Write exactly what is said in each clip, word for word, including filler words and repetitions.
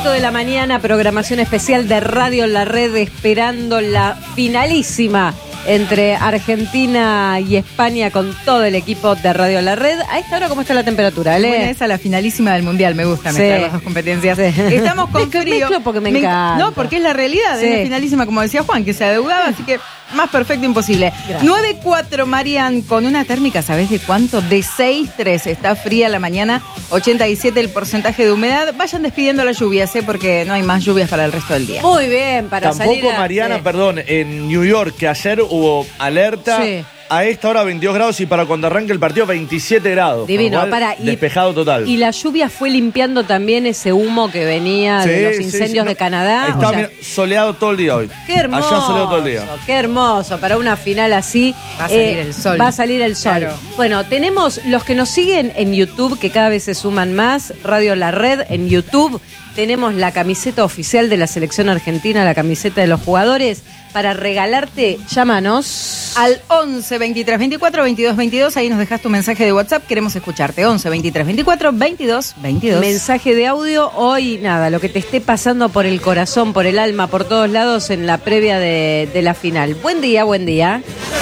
cuarto de la mañana, programación especial de Radio La Red, esperando la finalísima entre Argentina y España con todo el equipo de Radio La Red. A esta hora, ¿cómo está la temperatura, Ale? Bueno, esa la finalísima del Mundial, me gusta mezclar Sí. las dos competencias. Sí. Estamos con Mezclo- frío. mezclo porque me enc- encanta. No, porque es la realidad, Sí. es la finalísima, como decía Juan, que se adeudaba, así que más perfecto imposible. Gracias. nueve cuatro, Marian, con una térmica, ¿sabés de cuánto? De seis tres, está fría la mañana, ochenta y siete el porcentaje de humedad. Vayan despidiendo las lluvias, ¿eh? Porque no hay más lluvias para el resto del día. Muy bien, para salir Tampoco, a- Mariana, sí. perdón, en New York, que ayer hubo alerta, Sí. a esta hora veintidós grados y para cuando arranque el partido veintisiete grados. Divino, Con lo cual, para, y- despejado total. Y la lluvia fue limpiando también ese humo que venía de Sí, los sí, incendios sí, de no, Canadá. Estaba O sea, mira, soleado todo el día hoy. qué hermoso, Allá soleado todo el día. qué hermoso, para una final así. Va a salir el sol. Va a salir el sol. Claro. Bueno, tenemos los que nos siguen en YouTube, que cada vez se suman más, Radio La Red en YouTube. Tenemos la camiseta oficial de la selección argentina, la camiseta de los jugadores. Para regalarte, llámanos. Al once veintitrés veinticuatro veintidós veintidós, ahí nos dejas tu mensaje de WhatsApp, queremos escucharte. once veintitrés veinticuatro veintidós veintidós. Mensaje de audio, hoy nada, lo que te esté pasando por el corazón, por el alma, por todos lados en la previa de, de la final. Buen día, buen día.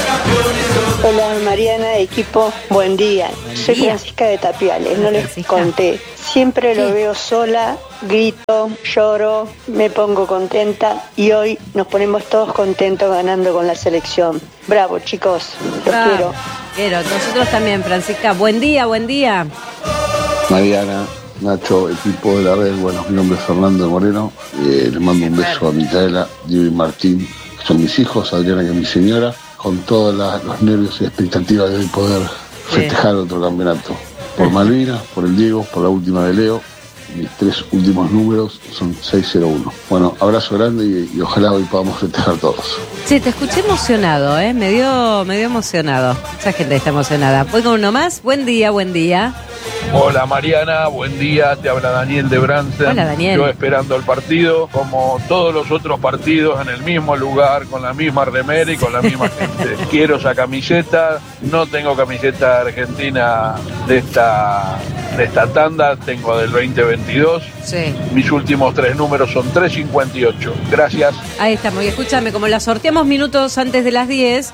Hola Mariana, equipo, buen día. Soy día. Francisca de Tapiales, no les Francisca. conté. Siempre lo Sí. veo sola, grito, lloro, me pongo contenta y hoy nos ponemos todos contentos ganando con la selección. Bravo chicos, los Ah, quiero. Quiero, nosotros también, Francisca. Buen día, buen día. Mariana, Nacho, equipo de la red, bueno, mi nombre es Fernando Moreno, eh, les mando un beso a Micaela, Diego y Martín, que son mis hijos, Adriana, que es mi señora, con todos la- los nervios y expectativas de hoy poder festejar otro campeonato. Por Malvinas, por el Diego, por la última de Leo, mis tres últimos números son seis cero uno. Bueno, abrazo grande y, y ojalá hoy podamos festejar todos. Sí, te escuché emocionado, ¿eh? Me dio, me dio emocionado. Esa gente está emocionada. ¿Voy con uno más? Buen día, buen día. Hola Mariana, buen día, te habla Daniel de Bransen. Hola, Daniel. Yo esperando el partido, como todos los otros partidos, en el mismo lugar, con la misma remera y con la misma gente. Quiero esa camiseta, no tengo camiseta argentina de esta, de esta tanda, tengo del veinte veintidós. Sí. Mis últimos tres números son tres cincuenta y ocho. Gracias. Ahí estamos. Y escúchame, como la sorteamos minutos antes de las diez,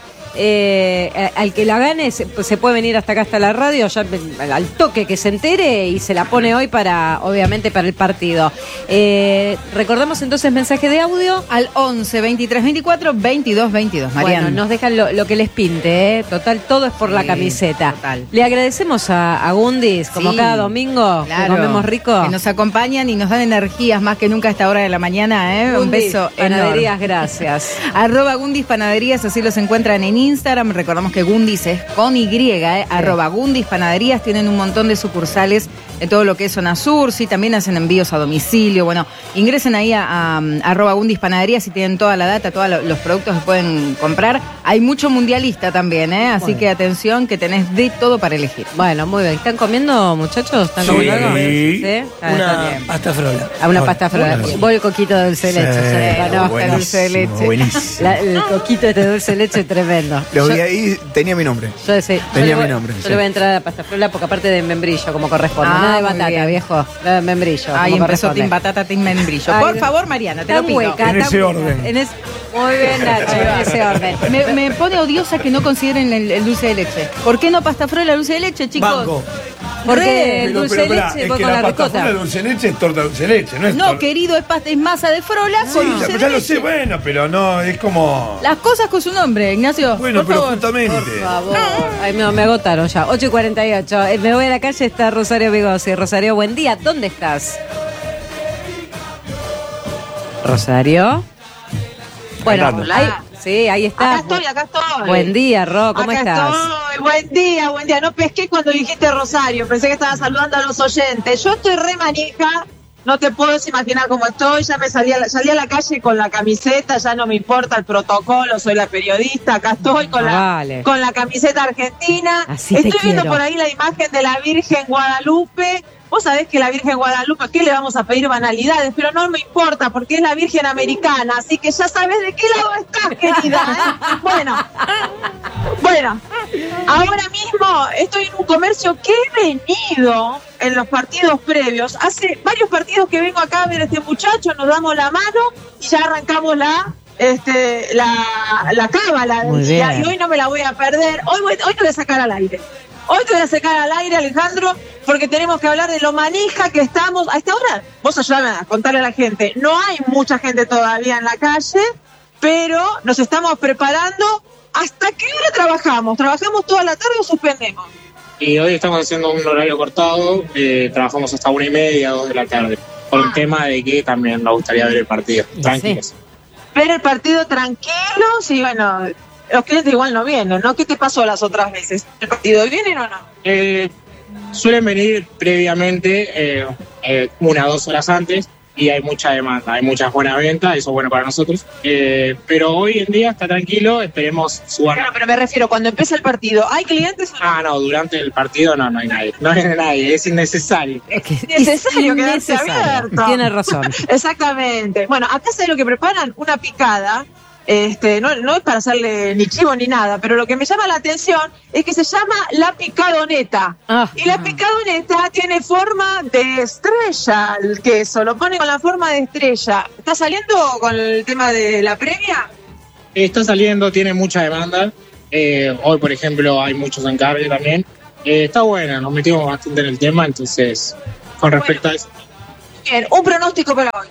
eh, al que la gane se, se puede venir hasta acá, hasta la radio, ya al toque que se entere y se la pone hoy para, obviamente, para el partido. Eh, recordamos entonces mensaje de audio. Al once veintitrés veinticuatro veintidós veintidós, Mariana. Bueno, nos dejan lo, lo que les pinte, ¿eh? Total, todo es por la Sí, camiseta. total. Le agradecemos a, a Gundis, como Sí, cada domingo, claro, que comemos rico. que nos acompañan y nos dan energías más que nunca a esta hora de la mañana, ¿eh? Un Gundis, beso Panaderías, enorme. gracias. Arroba Gundis Panaderías, así los encuentran en Instagram. Recordamos que Gundis es con Y, ¿eh? Arroba Gundis Panaderías. Tienen un montón de sucursales de todo lo que es zona sur. Sí, también hacen envíos a domicilio. Bueno, ingresen ahí a, a, a arroba Gundis Panaderías y tienen toda la data, todos los productos que pueden comprar. Hay mucho mundialista también, ¿eh? Así que atención, que tenés de todo para elegir. Bueno, muy bien. ¿Están comiendo, muchachos? ¿Están Sí. comiendo algo? Sí. Está- está Una bien. pasta frola. A una Bueno, pasta frola. bueno, Voy el coquito de dulce de leche. Sí, se conozca el dulce de buenísimo, leche. buenísimo. La- el coquito este de dulce de leche es tremendo. Lo Yo- vi ahí, tenía mi nombre. Yo, sí, yo Tenía le voy- mi nombre, Yo sí. le voy a entrar a la pasta frola porque aparte de membrillo, como corresponde. Ah, Nada de muy batata, bien. viejo. Nada de membrillo. Ahí como empezó corresponde. Team Batata, Team Membrillo. Ay, Por favor, Mariana, te Tan lo pido. hueca, En tan ese hueca. orden. En es- Muy bien, Nacho, en ese orden. Me, me pone odiosa que no consideren el, el dulce de leche. ¿Por qué no pasta frola dulce de leche, chicos? Banco. Porque el Pero- dulce pero, de pará, leche es voy que con la pasta ricota. frola dulce de leche es torta dulce de leche, no es No, torta- querido, es, pasta, es masa de frola Sí, con ya, dulce ya de lo leche. sé, bueno, pero no, es como... Las cosas con su nombre, Ignacio. Bueno, por pero favor. justamente... Por favor. Ay, no, me agotaron ya. ocho y cuarenta y ocho. Eh, Me voy a la calle, está Rosario Vigosi. Rosario, buen día. ¿Dónde estás? Rosario. Bueno, Cantando. ahí, sí, ahí está. Acá estoy, acá estoy. Buen día, Ro, ¿cómo Acá estás? estoy. Buen día, buen día. No pesqué cuando dijiste Rosario, pensé que estaba saludando a los oyentes. Yo estoy re manija, no te puedes imaginar cómo estoy. Ya me salí a, la, salí a la calle con la camiseta, ya no me importa el protocolo, soy la periodista, acá estoy con, Ah, la, vale. con la camiseta argentina. Así te estoy viendo quiero. por ahí la imagen de la Virgen Guadalupe. vos sabés que la Virgen Guadalupe, ¿qué le vamos a pedir banalidades? Pero no me importa, porque es la Virgen americana, así que ya sabés de qué lado estás, querida, ¿eh? Bueno, bueno, ahora mismo estoy en un comercio que he venido en los partidos previos. Hace varios partidos que vengo acá a ver a este muchacho, nos damos la mano y ya arrancamos la... Este, la, la cábala del día, y hoy no me la voy a perder. Hoy, voy, hoy te voy a sacar al aire. Hoy te voy a sacar al aire, Alejandro, porque tenemos que hablar de lo manija que estamos. A esta hora, vos ayúdame a contarle a la gente. No hay mucha gente todavía en la calle, pero nos estamos preparando. ¿Hasta qué hora trabajamos? ¿Trabajamos toda la tarde o suspendemos? Y hoy estamos haciendo un horario cortado, eh, trabajamos hasta una y media, dos de la tarde, por un tema de que también nos gustaría ver el partido, tranquilos. Sí. Ver el partido tranquilos y bueno, los clientes igual no vienen, ¿no? ¿Qué te pasó las otras veces? ¿El partido vienen o no? Eh, suelen venir previamente, eh, eh, una o dos horas antes, y hay mucha demanda, hay muchas buenas ventas, eso es bueno para nosotros. Eh, pero hoy en día está tranquilo, esperemos suban. Claro, pero me refiero, cuando empieza el partido, ¿hay clientes o no? Ah, no, durante el partido no, no hay nadie. No hay nadie, es innecesario. Es que es necesario quedarse abierto. Tiene razón. Exactamente. Bueno, acá sé lo que preparan, una picada. Este, no, no es para hacerle ni chivo ni nada, pero lo que me llama la atención es que se llama la picadoneta. Ah, y la picadoneta tiene forma de estrella, el queso, lo pone con la forma de estrella. ¿Está saliendo con el tema de la previa? Está saliendo, tiene mucha demanda. Eh, hoy, por ejemplo, hay muchos encargues también. Eh, está buena, nos metimos bastante en el tema, entonces, con respecto bueno, a eso. Bien, un pronóstico para hoy.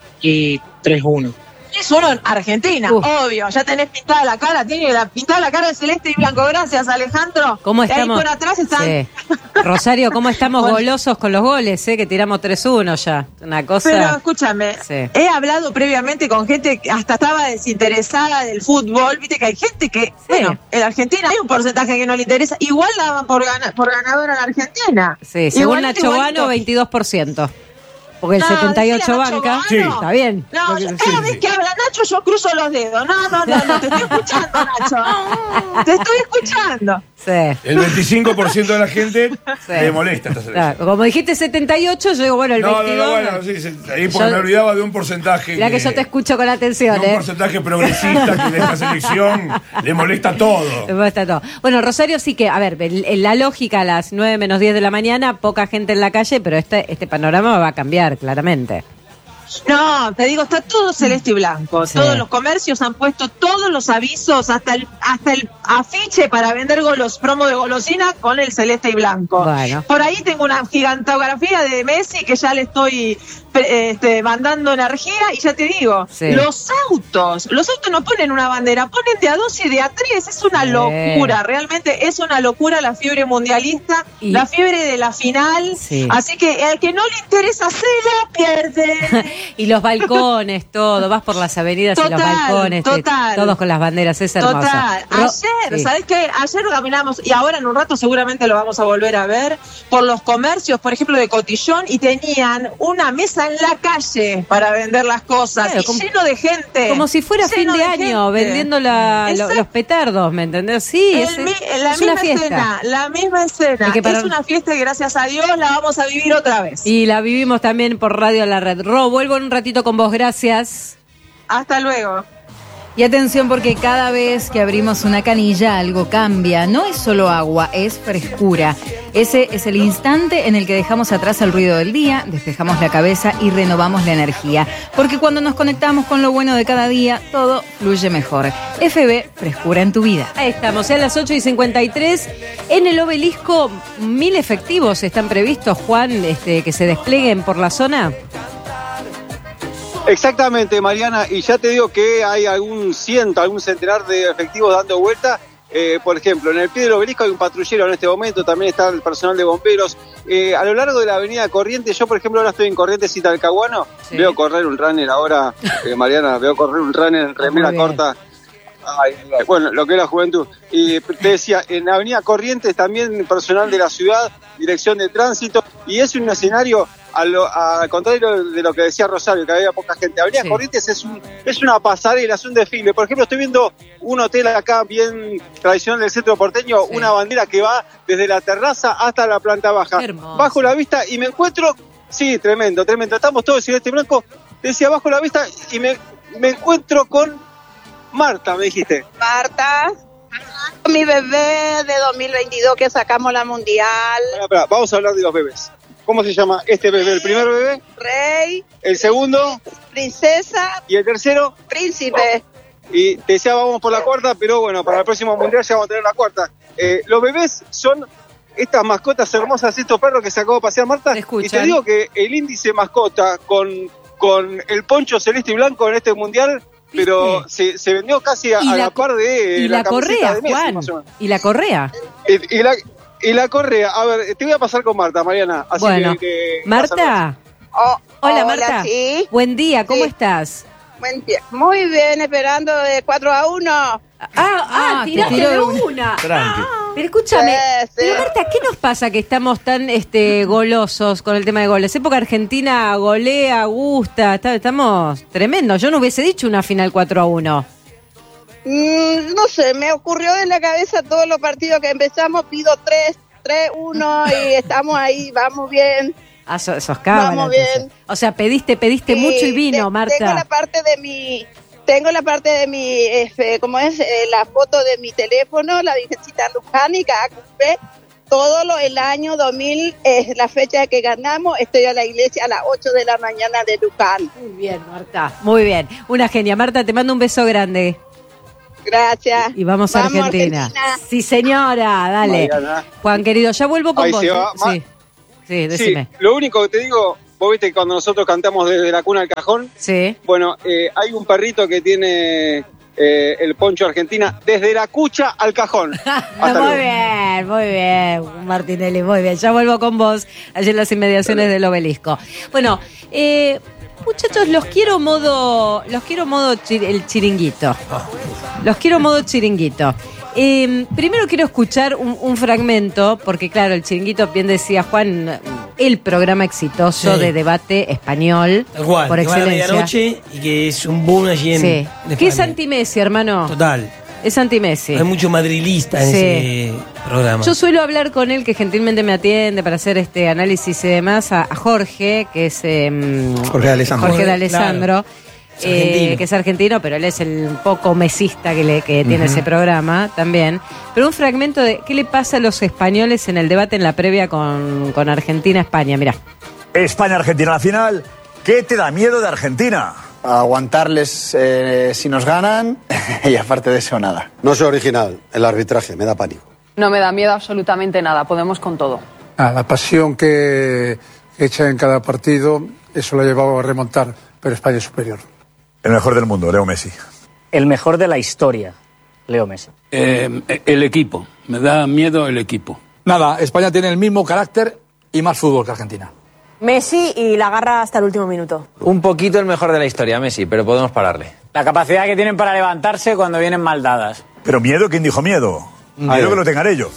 Y tres uno. Es uno en Argentina, uh. obvio. Ya tenés pintada la cara, tiene la pintada la cara de celeste y blanco. Gracias, Alejandro. ¿Cómo estamos? Y ahí por atrás están... Sí. Rosario, ¿cómo estamos bueno. golosos con los goles, eh? Que tiramos tres uno ya. Una cosa... Pero escúchame, sí. He hablado previamente con gente que hasta estaba desinteresada del fútbol. Viste que hay gente que, sí. bueno, en Argentina hay un porcentaje que no le interesa. Igual daban por, gana, por ganadora en Argentina. Sí, según igual, Nacho Vano, veintidós por ciento. Porque el no, setenta y ocho banca, sí. Está bien. No, cada sí, vez sí. que habla Nacho yo cruzo los dedos. No, no, no, no, te estoy escuchando, Nacho. Te estoy escuchando. Sí. El veinticinco por ciento de la gente sí. le molesta esta selección. Claro, como dijiste setenta y ocho, yo digo, bueno, el no, veintidós. No, no, bueno, sí, sí, ahí porque yo, me olvidaba de un porcentaje. Mira que, que yo te escucho con atención, de ¿eh? Un porcentaje progresista que en esta selección le molesta todo. Le molesta todo. Bueno, Rosario sí que, a ver, en la lógica a las nueve menos diez de la mañana, poca gente en la calle, pero este, este panorama va a cambiar, claramente. No, te digo, está todo celeste y blanco. Sí. Todos los comercios han puesto todos los avisos, hasta el hasta el afiche para vender golos, promo de golosina con el celeste y blanco. Bueno. Por ahí tengo una gigantografía de Messi que ya le estoy este, mandando energía y ya te digo, sí. los autos, los autos no ponen una bandera, ponen de a dos y de a tres. Es una sí. locura, realmente es una locura la fiebre mundialista, y... la fiebre de la final. Sí. Así que al que no le interesa se la pierde. Y los balcones, todo, vas por las avenidas total, y los balcones, total, todos con las banderas, es hermoso. Total, ayer, sí. ¿sabés qué? Ayer caminamos, y ahora en un rato seguramente lo vamos a volver a ver, por los comercios, por ejemplo, de Cotillón, y tenían una mesa en la calle para vender las cosas, claro, y como, lleno de gente. Como si fuera fin de, de año, gente. vendiendo la, lo, los petardos, ¿me entendés? Sí, El, es, mi, la es misma una fiesta. Escena, la misma escena, es, para... es una fiesta y gracias a Dios la vamos a vivir otra vez. Y la vivimos también por Radio La Red. Ro, vuelvo en un ratito con vos, gracias. Hasta luego. Y atención porque cada vez que abrimos una canilla algo cambia. No es solo agua, es frescura. Ese es el instante en el que dejamos atrás el ruido del día, despejamos la cabeza y renovamos la energía. Porque cuando nos conectamos con lo bueno de cada día, todo fluye mejor. F B, frescura en tu vida. Ahí estamos, a las ocho y cincuenta y tres. En el Obelisco, mil efectivos están previstos, Juan, este, que se desplieguen por la zona. Exactamente, Mariana, y ya te digo que hay algún ciento, algún centenar de efectivos dando vuelta. Eh, por ejemplo, en el pie del Obelisco hay un patrullero en este momento, también está el personal de bomberos. Eh, a lo largo de la avenida Corrientes, yo por ejemplo ahora estoy en Corrientes y Talcahuano, sí. veo correr un runner ahora, eh, Mariana, veo correr un runner en remera corta. Ay, bueno, lo que es la juventud. Y te decía, en Avenida Corrientes también personal de la ciudad, dirección de tránsito, y es un escenario a lo, a, al contrario de lo que decía Rosario, que había poca gente. Avenida Sí. Corrientes es, un, es una pasarela, es un desfile. Por ejemplo, estoy viendo un hotel acá bien tradicional del centro porteño, Sí. una bandera que va desde la terraza hasta la planta baja. Qué hermoso. Bajo la vista y me encuentro, sí, tremendo, tremendo. Estamos todos en este blanco, decía bajo la vista y me, me encuentro con Marta, me dijiste. Marta, mi bebé de dos mil veintidós que sacamos la mundial. Pará, pará, vamos a hablar de los bebés. ¿Cómo se llama este bebé? ¿El primer bebé? Rey, ¿El segundo? princesa, ¿Y el tercero? príncipe. Y te decía vamos por la cuarta, pero bueno, para el próximo mundial ya vamos a tener la cuarta. Eh, los bebés son estas mascotas hermosas, estos perros que se acabó de pasear Marta. Te escuchan. Y te digo que el índice mascota con, con el poncho celeste y blanco en este mundial, pero se, se vendió casi a, Y a la la par de Y la, la camiseta correa, de Messi, Juan. más o menos. Y la correa. Y, y la, y la correa, a ver, te voy a pasar con Marta, Mariana. Así Bueno, que, que Marta. Oh, Hola, hola, Marta. sí. Buen día, ¿cómo Sí. estás? Buen día. Muy bien, esperando de cuatro a uno. Ah, ah, Ah, te tiraste tiró de de una. Tranqui. Pero escúchame, Sí, sí. pero Marta, ¿qué nos pasa que estamos tan este, golosos con el tema de goles? Época Argentina golea, gusta, está- estamos tremendos. Yo no hubiese dicho una final cuatro a uno. Mm, no sé, me ocurrió en la cabeza todos los partidos que empezamos, pido tres, tres, uno y estamos ahí, vamos bien. Ah, so- sos cábala, Vamos entonces. bien. O sea, pediste, pediste Sí, mucho y vino, te- Marta. Tengo la parte de mi, tengo la parte de mi, este, ¿cómo es? Eh, la foto de mi teléfono, la Virgencita Lucánica, todo lo, el año dos mil es la fecha que ganamos, estoy a la iglesia a las ocho de la mañana de Lucán. Muy bien, Marta. Muy bien. Una genia. Marta, te mando un beso grande. Gracias. Y vamos a Argentina. Sí, señora, dale. Mariana. Juan, querido, ya vuelvo con Ahí vos. se ¿eh? va. Ma- Sí. Sí, Sí, decime. lo único que te digo, vos viste que cuando nosotros cantamos desde la cuna al cajón, Sí. bueno, eh, hay un perrito que tiene eh, el poncho Argentina desde la cucha al cajón. Hasta muy luego. bien, muy bien, Martinelli, muy bien. Ya vuelvo con vos, allí en las inmediaciones del Obelisco. Bueno, eh, muchachos, los quiero modo, los quiero modo chi- el chiringuito. Los quiero modo chiringuito. Eh, primero quiero escuchar un, un fragmento, porque claro, el chiringuito, bien decía Juan, el programa exitoso Sí. de debate español Tal cual, por que va a la excelencia. medianoche y que es un boom allí en, Sí. en ¿Qué es España. anti-Messi, hermano? Total. Es anti-Messi. Hay mucho madrilista en Sí. ese programa. Yo suelo hablar con él, que gentilmente me atiende para hacer este análisis y demás, a, a Jorge, que es em, Jorge de Alessandro. Jorge de Claro. Alessandro, Es eh, argentino. que es argentino, pero él es el un poco mesista que, le, que tiene Ujú. ese programa también. Pero un fragmento de qué le pasa a los españoles en el debate en la previa con, con Argentina-España. Mirá. España-Argentina, la final. ¿Qué te da miedo de Argentina? Aguantarles eh, si nos ganan y aparte de eso nada. No soy original, el arbitraje me da pánico. No me da miedo absolutamente nada, podemos con todo. Ah, la pasión que echa en cada partido, eso lo ha llevado a remontar, pero España es superior. El mejor del mundo, Leo Messi. El mejor de la historia, Leo Messi. Eh, el equipo, me da miedo el equipo. Nada, España tiene el mismo carácter y más fútbol que Argentina. Messi y la garra hasta el último minuto. Un poquito el mejor de la historia, Messi, pero podemos pararle. La capacidad que tienen para levantarse cuando vienen mal dadas. Pero miedo, ¿quién dijo miedo? Miedo que lo tengan ellos.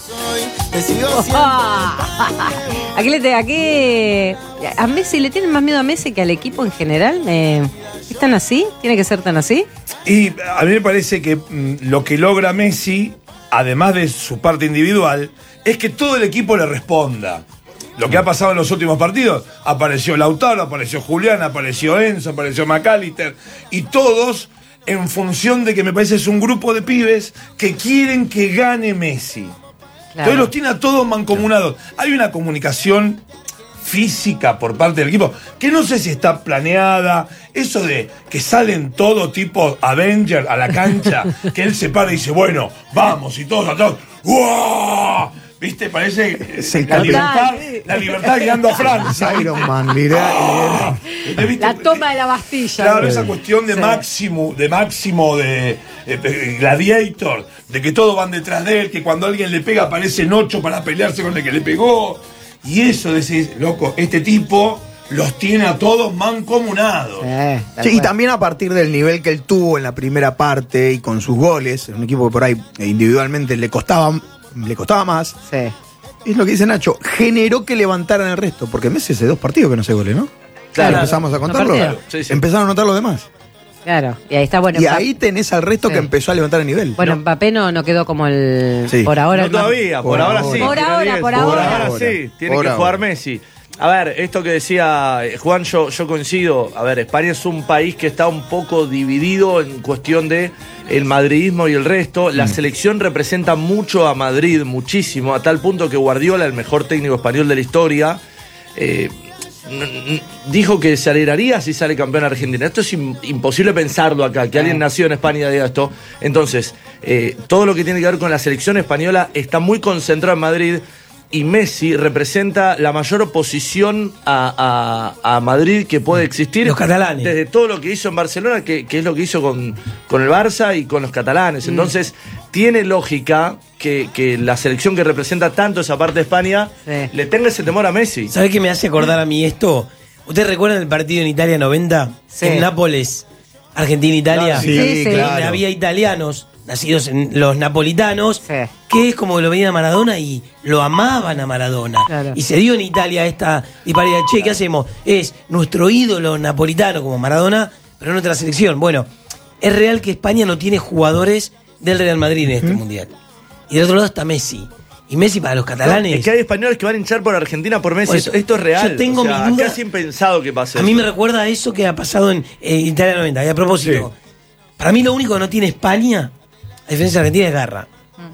¿A qué le te- a qué- a Messi le tienen más miedo a Messi que al equipo en general? Eh, ¿Es tan así? ¿Tiene que ser tan así? Y a mí me parece que mm, lo que logra Messi, además de su parte individual, es que todo el equipo le responda. Lo que ha pasado en los últimos partidos, apareció Lautaro, apareció Julián, apareció Enzo, apareció McAllister, y todos en función de que me parece es un grupo de pibes que quieren que gane Messi. Entonces los tiene a todos mancomunados. Hay una comunicación física por parte del equipo, que no sé si está planeada, eso de que salen todo tipo Avenger a la cancha, que él se para y dice, bueno, vamos, y todos atrás, ¡guau! ¿Viste? Parece la libertad, la libertad guiando a Francia. Iron Man, mirá. La toma de la Bastilla. Claro, esa cuestión de Máximo, de Máximo, de eh, Gladiator, de que todos van detrás de él, que cuando alguien le pega aparecen ocho para pelearse con el que le pegó. Y eso, decís, loco, este tipo los tiene a todos mancomunados. Sí, y también a partir del nivel que él tuvo en la primera parte y con sus goles, un equipo que por ahí eh, individualmente le costaba, le costaba más. Sí. es lo que dice Nacho, generó que levantaran el resto, porque Messi hace dos partidos que no se goles, ¿no? Claro. Empezamos a contarlo. Claro. Sí, sí. Empezaron a notar los demás. Claro, y ahí está bueno. Y Mbappé- ahí tenés al resto Sí. que empezó a levantar el nivel. Bueno, Mbappé no, no quedó como el. Sí. Por ahora. No el más- todavía, por, Por ahora, ahora. sí. Por tiene ahora, diez. por Por ahora. ahora sí, tiene Por que jugar ahora. Messi. A ver, esto que decía eh, Juan, yo, yo coincido. A ver, España es un país que está un poco dividido en cuestión de el madridismo y el resto. La selección representa mucho a Madrid, muchísimo, a tal punto que Guardiola, el mejor técnico español de la historia, eh, n- n- dijo que se alegraría si sale campeón Argentina. Esto es im- imposible pensarlo acá, que alguien nació en España y diga esto. Entonces, eh, todo lo que tiene que ver con la selección española está muy concentrado en Madrid. Y Messi representa la mayor oposición a, a- a Madrid que puede existir. Los catalanes. Desde todo lo que hizo en Barcelona, que, que es lo que hizo con, con el Barça y con los catalanes. Entonces, tiene lógica que, que la selección que representa tanto esa parte de España Sí. le tenga ese temor a Messi. ¿Sabés qué me hace acordar a mí esto? ¿Ustedes recuerdan el partido en Italia noventa? Sí. En Nápoles, Argentina-Italia. Sí, Sí, sí. Donde claro. había italianos, nacidos en los napolitanos, Sí. que es como lo veían a Maradona y lo amaban a Maradona. Claro. Y se dio en Italia esta disparidad. Che, ¿qué hacemos? Es nuestro ídolo napolitano como Maradona, pero en otra selección. Bueno, es real que España no tiene jugadores del Real Madrid en este mundial. Y del otro lado está Messi. Y Messi para los catalanes. Es que hay españoles que van a hinchar por Argentina por Messi. Por eso, esto, esto es real. yo tengo O sea, mi duda- acá es impensado que pase A mí eso. me recuerda a eso que ha pasado en eh, Italia noventa. Y a propósito, para mí lo único que no tiene España, a diferencia de Argentina, es garra.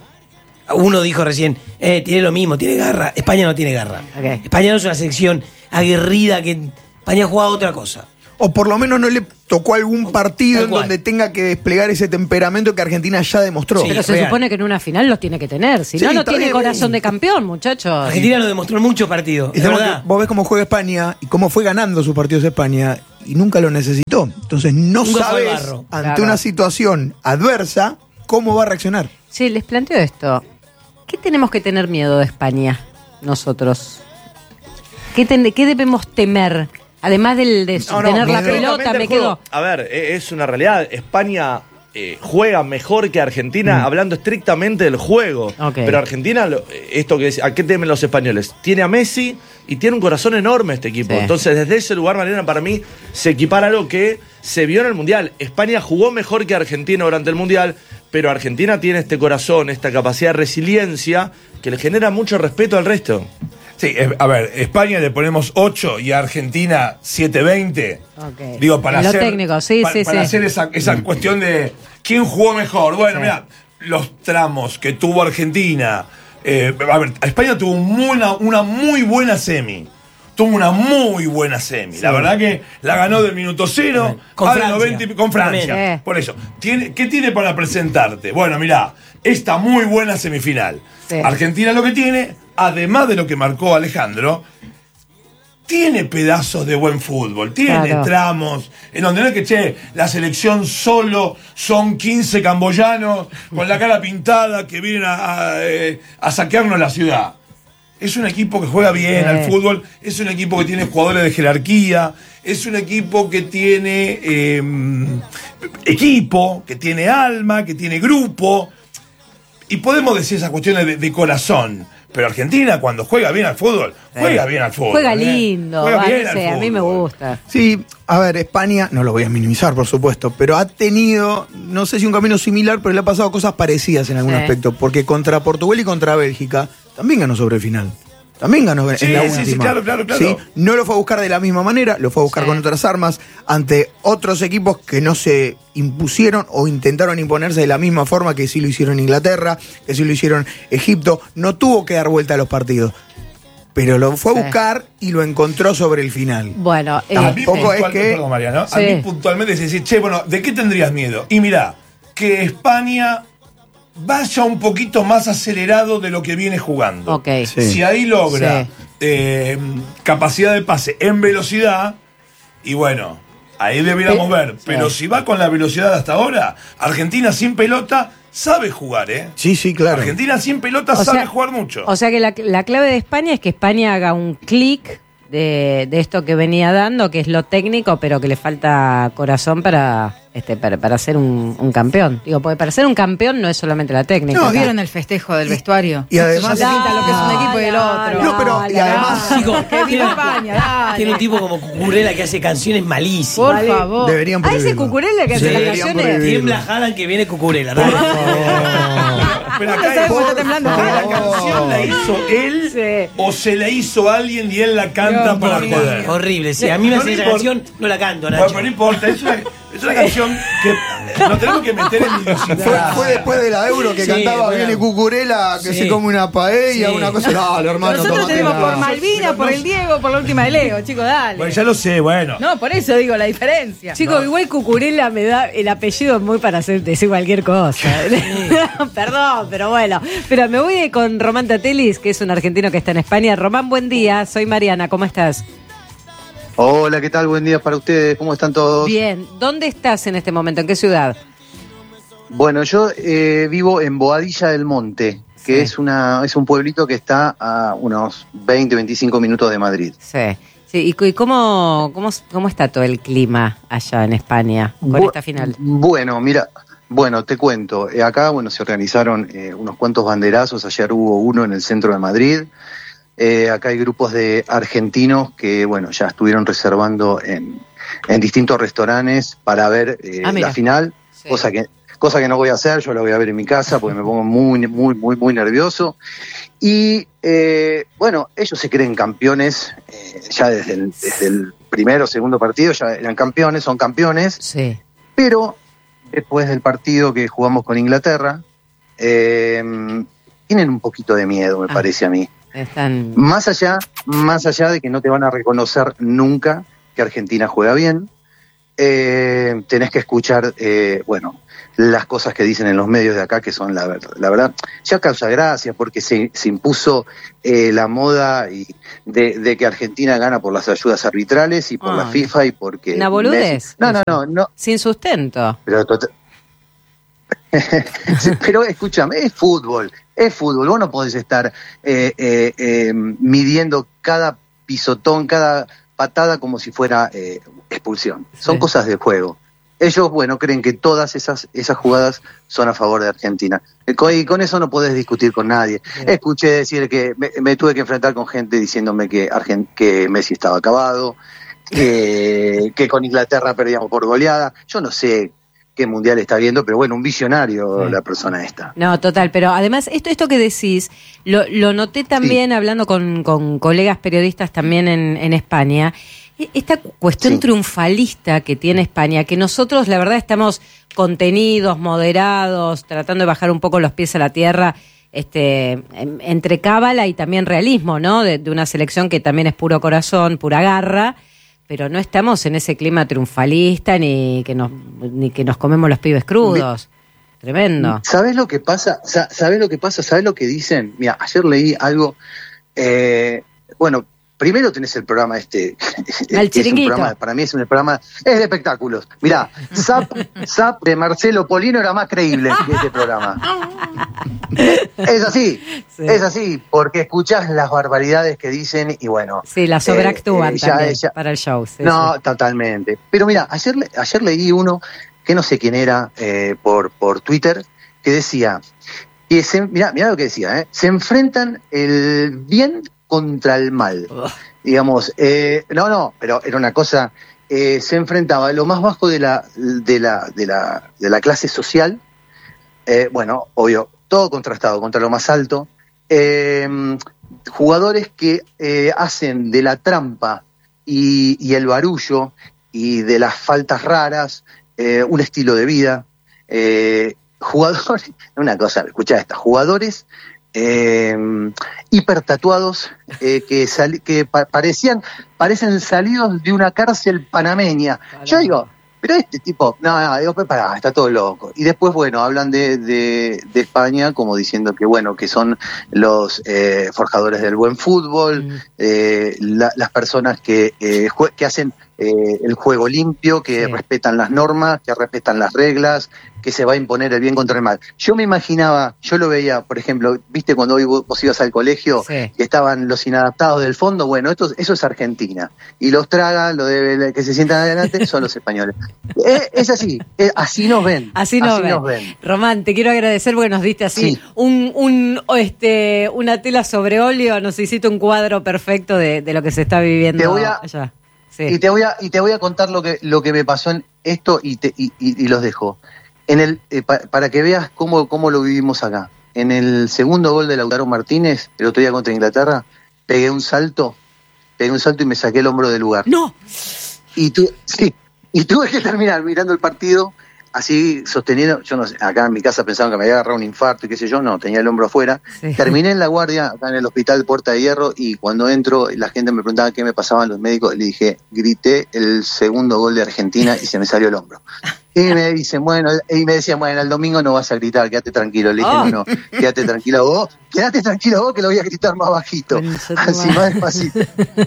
Uno dijo recién, eh, tiene lo mismo, tiene garra. España no tiene garra. Ok. España no es una selección aguerrida, que España juega otra cosa. O por lo menos no le tocó algún partido Tal en cual. donde tenga que desplegar ese temperamento que Argentina ya demostró. Sí. Pero se real. supone que en una final los tiene que tener. Si Sí, no, no está tiene bien, corazón bien. de campeón, muchachos. Argentina lo demostró en muchos partidos. Y Es sabemos verdad. que vos ves cómo juega España y cómo fue ganando sus partidos España y nunca lo necesitó. Entonces no Nunca fue al sabes barro. ante Claro. una situación adversa cómo va a reaccionar. Sí, les planteo esto. ¿Qué tenemos que tener miedo de España nosotros? ¿Qué, ten- qué debemos temer? Además del de No, no, tener la concretamente pelota, el me juego- quedo. A ver, e- es una realidad. España eh, juega mejor que Argentina, hablando estrictamente del juego. Ok. Pero Argentina, lo- esto que es, ¿a qué temen los españoles? Tiene a Messi y tiene un corazón enorme este equipo. Sí. Entonces, desde ese lugar, Mariana, para mí se equipara algo que se vio en el Mundial. España jugó mejor que Argentina durante el Mundial, pero Argentina tiene este corazón, esta capacidad de resiliencia que le genera mucho respeto al resto. Sí, eh, a ver, España le ponemos ocho y a Argentina siete veinte. Ok. Digo, para En lo hacer, técnico, sí, pa- sí, para sí. hacer esa, esa cuestión de quién jugó mejor. Bueno, Sí. mira, los tramos que tuvo Argentina. eh, a ver, España tuvo muy- una, una muy buena semi. Tuvo una muy buena semi. La verdad que la ganó del minuto cero Con al Francia. noventa y- con Francia. También. Por eso, tiene, ¿qué tiene para presentarte? Bueno, mirá, esta muy buena semifinal. Sí. Argentina lo que tiene, además de lo que marcó Alejandro, tiene pedazos de buen fútbol, tiene Claro. tramos, en donde no es que, che, la selección solo son quince camboyanos con la cara pintada que vienen a, a, eh, a saquearnos la ciudad. Es un equipo que juega bien Sí. al fútbol, es un equipo que tiene jugadores de jerarquía, es un equipo que tiene eh, equipo, que tiene alma, que tiene grupo. Y podemos decir esas cuestiones de, de corazón. Pero Argentina, cuando juega bien al fútbol, juega bien al fútbol. Juega ¿eh? lindo, Juega va, bien no al sé, a mí me fútbol. gusta. Sí, a ver, España, no lo voy a minimizar, por supuesto, pero ha tenido, no sé si un camino similar, pero le ha pasado cosas parecidas en algún Sí. aspecto, porque contra Portugal y contra Bélgica también ganó sobre el final. También ganó Sí, en la sí, última. sí, claro, claro, claro. ¿Sí? No lo fue a buscar de la misma manera, lo fue a buscar Sí. con otras armas, ante otros equipos que no se impusieron o intentaron imponerse de la misma forma que sí lo hicieron Inglaterra, que sí lo hicieron Egipto. No tuvo que dar vuelta a los partidos, pero lo fue a Sí. buscar y lo encontró sobre el final. Bueno, eh, A mí Tampoco es puntualmente, que- perdón, Mariano, a Sí. mí puntualmente es decir, che, bueno, ¿de qué tendrías miedo? Y mirá, que España vaya un poquito más acelerado de lo que viene jugando. ok. Sí. Si ahí logra Sí. eh, capacidad de pase en velocidad, y bueno, ahí debiéramos Pe- ver. Pero sí. si va con la velocidad hasta ahora, Argentina sin pelota sabe jugar, ¿eh? Sí, sí, claro. Argentina sin pelota O sabe sea- jugar mucho. O sea que la, la clave de España es que España haga un clic de, de esto que venía dando, que es lo técnico, pero que le falta corazón para este para, para ser un, un campeón. Digo, porque para ser un campeón no es solamente la técnica. No, acá. ¿vieron el festejo del vestuario? Y además- Ya se pinta lo que es un equipo y el otro. No, pero- y además- Chicos, que viva España, dale. Tiene un tipo como Cucurella que hace canciones malísimas. Por favor. Deberían Ah, ese prohibirlo. Cucurella que hace Sí, las deberían canciones. Tiembla Haaland que viene Cucurella. ¿no? Pero ¿Cómo acá sabe cómo es- está temblando? la canción la hizo él Sí. o se la hizo alguien y él la canta No, para horrible. joder. Horrible, sí. A mí me No hace esa importa. canción, no la canto, Bueno, Nacho. pero no importa, es una, es una canción que nos tenemos que meter en Fue, idiosincrasia. fue después de la Euro que Sí, cantaba bueno. Viene Cucurella, que Sí. se come una paella, Sí. una cosa. Dale, hermano, Nosotros tomate tenemos la- por Malvina, por el Diego, por la última de Leo, chicos, dale. Bueno, ya lo sé, bueno. No, por eso digo la diferencia. Chicos, igual Cucurella me da el apellido muy para hacer, decir cualquier cosa. Perdón, pero bueno. Pero me voy con Román Tatelis, que es un argentino que está en España. Román, buen día. Soy Mariana, ¿cómo estás? Hola, ¿qué tal? Buen día para ustedes. ¿Cómo están todos? Bien. ¿Dónde estás en este momento? ¿En qué ciudad? Bueno, yo eh, vivo en Boadilla del Monte, que Sí. es una es un pueblito que está a unos veinte, veinticinco minutos de Madrid. Sí. Sí, ¿y, y cómo, cómo, cómo está todo el clima allá en España con Bu- esta final? Bueno, mira, bueno, te cuento. Eh, acá, bueno, se organizaron eh, unos cuantos banderazos. Ayer hubo uno en el centro de Madrid. Eh, acá hay grupos de argentinos que, bueno, ya estuvieron reservando en, en distintos restaurantes para ver eh, Ah, mira. la final, Sí. cosa que cosa que no voy a hacer, yo la voy a ver en mi casa porque me pongo muy, muy, muy, muy nervioso. Y, eh, bueno, ellos se creen campeones, eh, ya desde el, desde el primero o segundo partido ya eran campeones, son campeones, Sí. pero después del partido que jugamos con Inglaterra, eh, tienen un poquito de miedo, me Ah. parece a mí. Están. Más allá, más allá de que no te van a reconocer nunca que Argentina juega bien, eh, tenés que escuchar, eh, bueno, las cosas que dicen en los medios de acá, que son la verdad, la verdad, ya causa gracia, porque se, se impuso eh, la moda y de, de que Argentina gana por las ayudas arbitrales y por Ah. la FIFA y porque... Una boludez. Messi- No, no, no, no. Sin sustento. Pero, tota- pero escúchame, es fútbol, es fútbol. Vos no podés estar eh, eh, eh, midiendo cada pisotón, cada patada como si fuera eh, expulsión. Son Sí. cosas de juego. Ellos, bueno, creen que todas esas, esas jugadas son a favor de Argentina. Eh, con- Y con eso no podés discutir con nadie. Bien. Escuché decir que me, me tuve que enfrentar con gente diciéndome que, Argen- que Messi estaba acabado, que, que con Inglaterra perdíamos por goleada. Yo no sé qué mundial está viendo, pero bueno, un visionario Sí. la persona esta. No, total, pero además esto esto que decís, lo, lo noté también hablando con, con colegas periodistas también en, en España, e- esta cuestión Sí. triunfalista que tiene España, que nosotros la verdad estamos contenidos, moderados, tratando de bajar un poco los pies a la tierra, este, en- entre cábala y también realismo, ¿no? De, de una selección que también es puro corazón, pura garra, pero no estamos en ese clima triunfalista ni que nos, ni que nos comemos los pibes crudos. Tremendo. ¿Sabés lo que pasa? Sa- ¿Sabés lo que pasa? ¿Sabés lo que dicen? Mira, ayer leí algo. eh, bueno, primero tenés el programa este. Al es un chiringuito. programa, para mí es un programa. Es de espectáculos. Mirá, Zap, Zap de Marcelo Polino era más creíble que este programa. Es así, Sí. es así, porque escuchás las barbaridades que dicen y bueno. Sí, la sobreactúan eh, eh, ya- también ya- para el show. sí, no, sí. totalmente. Pero mira, ayer, le- ayer leí uno que no sé quién era eh, por, por Twitter, que decía, que se, mirá, mirá lo que decía, ¿eh? Se enfrentan el bien contra el mal. Digamos, eh, no, no, pero era una cosa, eh, se enfrentaba lo más bajo de la, de la, de la, de la clase social, eh, bueno, obvio, todo contrastado contra lo más alto, eh, jugadores que eh, hacen de la trampa y, y el barullo y de las faltas raras eh, un estilo de vida, eh, jugadores, una cosa, escuchá esta, jugadores eh, hipertatuados eh, que, sali- que pa- parecían, parecen salidos de una cárcel panameña. Yo digo, pero este tipo, no, no, digo, pues pará, está todo loco. Y después, bueno, hablan de, de, de España como diciendo que, bueno, que son los eh, forjadores del buen fútbol, Mm. eh, la- las personas que, eh, jue- que hacen eh, el juego limpio, que sí. respetan las normas, que respetan las reglas, que se va a imponer el bien contra el mal. Yo me imaginaba, yo lo veía, por ejemplo, viste cuando hoy vos ibas al colegio, sí. que estaban los inadaptados del fondo, bueno, esto, eso es Argentina. Y los tragas, lo de que se sientan adelante, son los españoles. Es, es así, es, así nos ven. Así, nos, así ven. nos ven. Román, te quiero agradecer porque nos diste así sí. un, un, este, una tela sobre óleo, nos hiciste un cuadro perfecto de, de lo que se está viviendo te voy a, allá. Sí. Y te voy a, y te voy a contar lo que, lo que me pasó en esto y, te, y, y, y los dejo. En el, eh, pa, para que veas cómo, cómo lo vivimos acá. En el segundo gol de Lautaro Martínez, el otro día contra Inglaterra, pegué un salto, pegué un salto y me saqué el hombro del lugar. ¡No! Y tu, sí, y tuve que terminar mirando el partido, así sosteniendo, yo no sé, acá en mi casa pensaban que me había agarrado un infarto y qué sé yo, no, tenía el hombro afuera. Sí. Terminé en la guardia, acá en el hospital Puerta de Hierro, y cuando entro, la gente me preguntaba qué me pasaban los médicos, le dije, grité el segundo gol de Argentina y se me salió el hombro. Y me dicen, bueno, y me decían, bueno, el domingo no vas a gritar, quédate tranquilo. Le dije, oh. no, no, quédate tranquilo vos, quédate tranquilo vos que lo voy a gritar más bajito, así más despacito.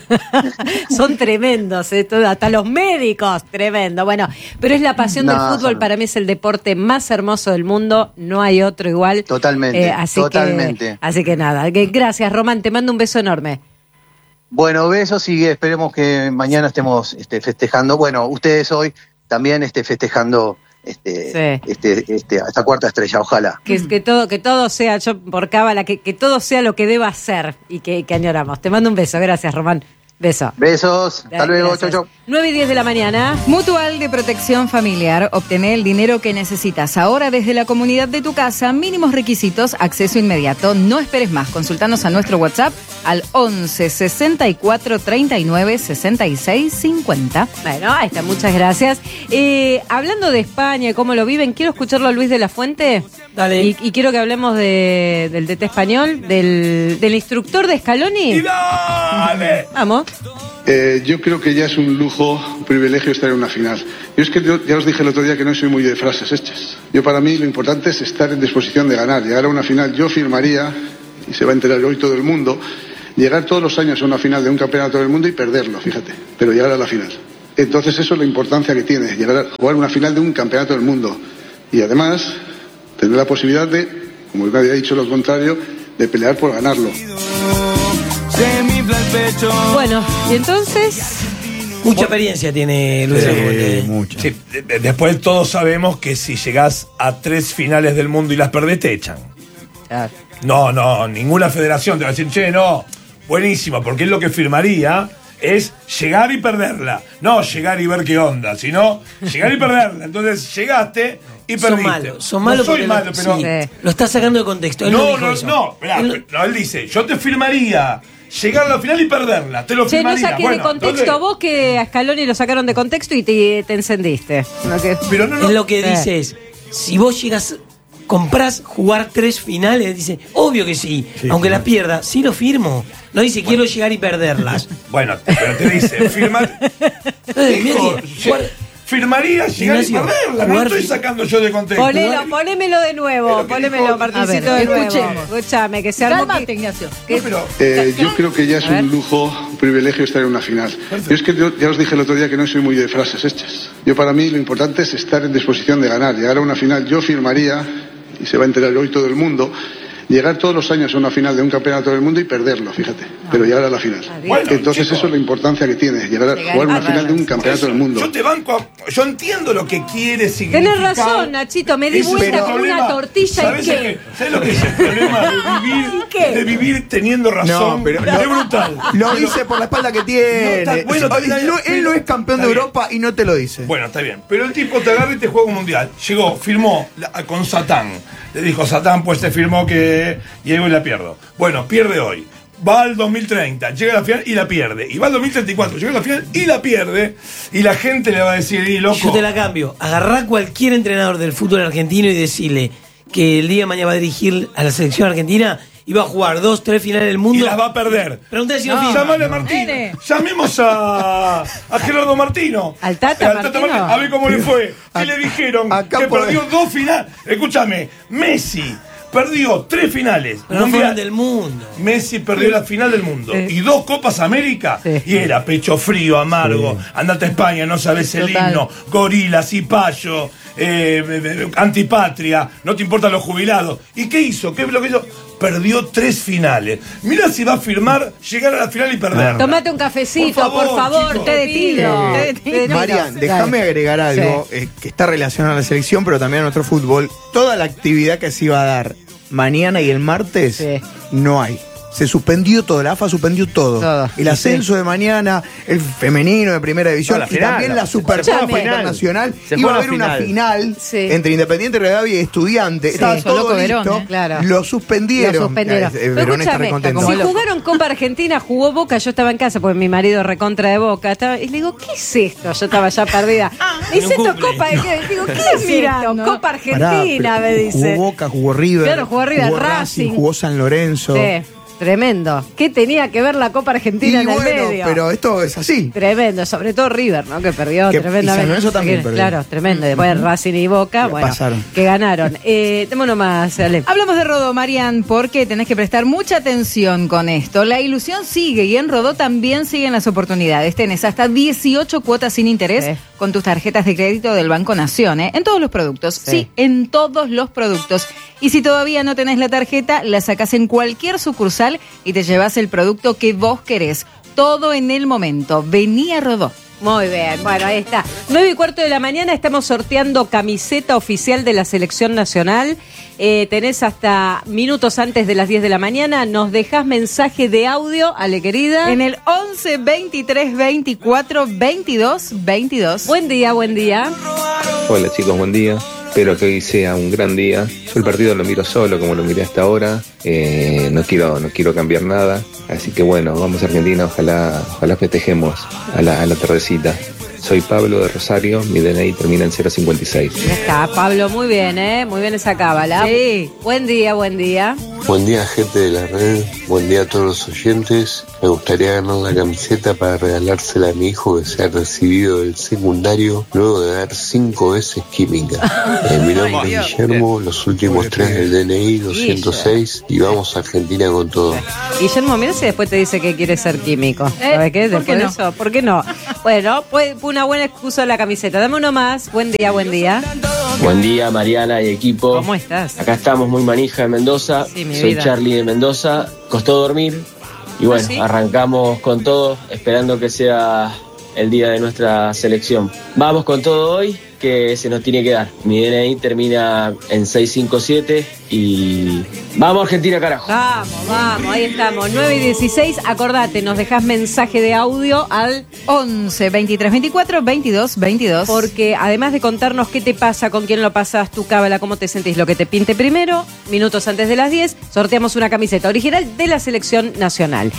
Son tremendos, ¿eh? Todo, hasta los médicos, tremendo. Bueno, pero es la pasión no, del fútbol, no. Para mí es el deporte más hermoso del mundo, no hay otro igual. Totalmente, eh, así totalmente. Que, así que nada, que, gracias Román, te mando un beso enorme. Bueno, besos y esperemos que mañana estemos este, festejando, bueno, ustedes hoy también esté festejando este, sí. este, este, esta cuarta estrella, ojalá. Que, que todo, que todo sea, yo por cábala, que, que todo sea lo que deba ser y que, que añoramos. Te mando un beso, gracias Román. Beso. Besos, hasta luego, chau, chau. nueve y diez de la mañana. Mutual de Protección Familiar. Obtener el dinero que necesitas ahora desde la comunidad de tu casa. Mínimos requisitos, acceso inmediato. No esperes más. Consultanos a nuestro WhatsApp al once sesenta y cuatro treinta y nueve sesenta y seis cincuenta. Bueno, ahí está, muchas gracias. Eh, hablando de España y cómo lo viven, quiero escucharlo a Luis de la Fuente. Dale. Y, y quiero que hablemos de, del D T español, del, del instructor de Scaloni. ¡Y dale! Vamos. Eh, yo creo que ya es un lujo, un privilegio estar en una final. Yo es que yo, ya os dije el otro día que no soy muy de frases hechas. Yo para mí lo importante es estar en disposición de ganar, llegar a una final. Yo firmaría, y se va a enterar hoy todo el mundo, llegar todos los años a una final de un campeonato del mundo y perderlo, fíjate, pero llegar a la final. Entonces eso es la importancia que tiene, llegar a jugar una final de un campeonato del mundo. Y además, tener la posibilidad de, como nadie ha dicho lo contrario, de pelear por ganarlo. Bueno, y entonces... Mucha experiencia tiene Luis de la Fuente. Mucha. Sí, después todos sabemos que si llegás a tres finales del mundo y las perdés, te echan. Claro. No, no, ninguna federación te va a decir, che, no, buenísimo, porque es lo que firmaría es llegar y perderla. No llegar y ver qué onda, sino llegar y perderla. Entonces llegaste y perdiste. Son malos, son malos. No soy malo, pero... Sí, lo está sacando de contexto. Él no, no, no, eso. no, esperá, él... no, él dice, yo te firmaría llegar a la final y perderla, te lo che, firmaría. no saqué bueno, de contexto entonces... vos que a Scaloni lo sacaron de contexto y te, te encendiste. ¿No que... Pero no, no. Es lo que eh. dice es, si vos llegas, comprás jugar tres finales, dice, obvio que sí, sí aunque sí. la pierda, sí lo firmo. No dice, bueno. quiero llegar y perderlas. Bueno, pero te dice, firma... Dijo, firmaría llegar Ignacio, y perderla, no estoy sacando yo de contexto. Ponelo, ponémelo de nuevo, ponémelo, Martincito, de nuevo. Escúchame, que se armó. Cálmate, Ignacio. No, pero, eh, yo creo que ya es un lujo, un privilegio estar en una final. Perfecto. Yo es que yo, ya os dije el otro día que no soy muy de frases hechas. Yo para mí lo importante es estar en disposición de ganar, llegar a una final. Yo firmaría, y se va a enterar hoy todo el mundo, llegar todos los años a una final de un campeonato del mundo y perderlo, fíjate, no. pero llegar a la final. Bueno, Entonces chico. eso es la importancia que tiene, llegar a jugar una final de un campeonato del mundo. Yo te banco, a, yo entiendo lo que quiere significar. Tenés razón, Nachito, me di vuelta con una tortilla y qué. ¿Sabes lo que es el problema de vivir, de vivir teniendo razón? No, pero es brutal. Lo dice por la espalda que tiene. No, está, bueno, él, no, él no es campeón de bien. Europa y no te lo dice. Bueno, está bien, pero el tipo te agarra y te juega un mundial. Llegó, firmó la, con Satán. Le dijo, Satán, pues te firmó que llego y la pierdo. Bueno, pierde hoy. Va al dos mil treinta, llega a la final y la pierde. Y va al dos mil treinta y cuatro, llega a la final y la pierde. Y la gente le va a decir, y loco. Yo te la cambio. Agarrá cualquier entrenador del fútbol argentino y decirle que el día de mañana va a dirigir a la selección argentina y va a jugar dos, tres finales del mundo. Y las va a perder. Preguntale si no, no firma. Llamale a Martino. Llamemos a, a Gerardo Martino. Al Tata, Al Tata Martino. Martino. A ver cómo le fue. ¿Qué le dijeron? Acá que por... perdió dos finales. Escúchame, Messi perdió tres finales. Pero no fueron del mundo. Messi perdió la final del mundo Sí. y dos Copas América. Sí. Y era pecho frío, amargo. Andate a España, no sabes el Total. himno. Gorila, Cipayo, eh, antipatria. No te importan los jubilados. ¿Y qué hizo? ¿Qué es lo que hizo? Perdió tres finales. Mirá si va a firmar llegar a la final y perderla. Tomate un cafecito, Por favor, por favor, chicos. té de tilo. Eh, Té de tilo. Marian, Dale. déjame agregar algo Sí. eh, que está relacionado a la selección, pero también a nuestro fútbol. Toda la actividad que se iba a dar mañana y el martes, Sí. no hay. Se suspendió todo, la A F A suspendió todo. Todo. El ascenso de mañana, el femenino de primera división No, la y final, también la- la se Supercopa fue a la final. Internacional. Se Iba fue a a haber la una final. final Sí. entre Independiente Rivadavia y Estudiante. Sí, Estaba solo todo con listo. Verón, ¿eh? Claro. Lo suspendieron. Lo suspendieron. Eh, eh, Pero Verón está escúchame, recontento. si jugaron Copa Argentina, jugó Boca, yo estaba en casa porque mi marido recontra de Boca. Estaba, y le digo, ¿qué es esto? Yo estaba ya perdida. Me dice, en un esto Copa, ¿qué? Digo, ¿qué es esto? Mirando. Copa Pará, Argentina, pero me dice. Jugó Boca, jugó River. Claro, jugó River, Racing. jugó San Lorenzo. Sí, tremendo. ¿Qué tenía que ver la Copa Argentina Y en el bueno, medio? pero esto es así. Tremendo, sobre todo River, ¿no? Que perdió Que- y tremendamente. San Lorenzo también Que- perdió. Claro, tremendo. Después Racing y Boca, Ya bueno, pasaron. que ganaron. Eh, dame uno más, Ale. Hablamos de Rodó, Marian, porque tenés que prestar mucha atención con esto. La ilusión sigue y en Rodó también siguen las oportunidades. Tenés hasta dieciocho cuotas sin interés Sí. con tus tarjetas de crédito del Banco Nación, ¿eh? En todos los productos. Sí. Sí. en todos los productos. Y si todavía no tenés la tarjeta, la sacás en cualquier sucursal y te llevas el producto que vos querés. Todo en el momento. Vení a Rodó. Muy bien, bueno, ahí está. Nueve y cuarto de la mañana estamos sorteando camiseta oficial de la Selección Nacional. Eh, tenés hasta minutos antes de las diez de la mañana. Nos dejás mensaje de audio, Ale querida. En el once veintitrés veinticuatro veintidós veintidós. Buen día, buen día. Hola chicos, buen día. Espero que hoy sea un gran día. Yo el partido lo miro solo como lo miré hasta ahora. Eh, no quiero, no quiero cambiar nada. Así que bueno, vamos a Argentina, ojalá, ojalá festejemos a la, a la tardecita. Soy Pablo de Rosario, mi D N I termina en cero cincuenta y seis. Ya está, Pablo, muy bien, ¿eh? Muy bien esa cábala. Sí. Buen día, buen día. Buen día, gente de la red. Buen día a todos los oyentes. Me gustaría ganar la camiseta para regalársela a mi hijo que se ha recibido del secundario luego de dar cinco veces química. Eh, mi nombre es Guillermo, los últimos tres del D N I, doscientos seis, y vamos a Argentina con todo. Guillermo, mira si después te dice que quiere ser químico. Eh, ¿Sabes qué? ¿por Después qué de no? eso, ¿por qué no? Bueno, fue una buena excusa la camiseta. Dame uno más. Buen día, buen día. Buen día, Mariana y equipo. ¿Cómo estás? Acá estamos muy manija de Mendoza. Sí, mi Soy vida. Charlie de Mendoza. Costó dormir. Y bueno, ¿Ah, sí? arrancamos con todo, esperando que sea el día de nuestra selección. Vamos con todo hoy, que se nos tiene que dar. Mi D N I termina en seiscientos cincuenta y siete y vamos Argentina, carajo. Vamos, vamos, ahí estamos. nueve y dieciséis. Acordate, nos dejás mensaje de audio al once veintitrés veinticuatro veintidós veintidós. Porque además de contarnos qué te pasa, con quién lo pasas, tu cábala, cómo te sentís, lo que te pinte primero, minutos antes de las diez, sorteamos una camiseta original de la Selección Nacional.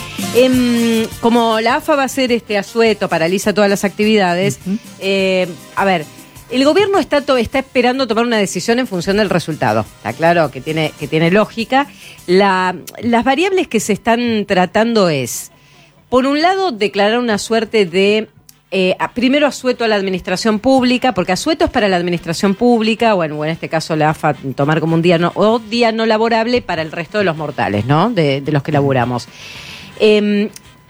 Em, como la A F A va a hacer este asueto, paraliza todas las actividades, eh, a ver, el gobierno está, to- está esperando tomar una decisión en función del resultado. Está claro que tiene, que tiene lógica. La- las variables que se están tratando es, por un lado, declarar una suerte de, eh, a- primero asueto a la administración pública, porque asueto es para la administración pública, bueno, o en este caso la A F A tomar como un día no, o día no laborable para el resto de los mortales, ¿no? De, de los que laburamos. Eh,